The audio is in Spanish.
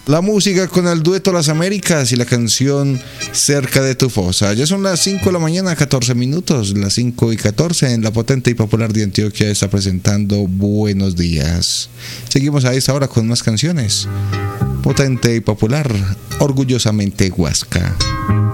La música con el dueto Las Américas y la canción Cerca de tu fosa. Ya son las 5 de la mañana, 14 minutos. Las 5:14 en la potente y popular de Antioquia está presentando Buenos Días. Seguimos a esta hora con más canciones. Potente y popular, orgullosamente Huasca.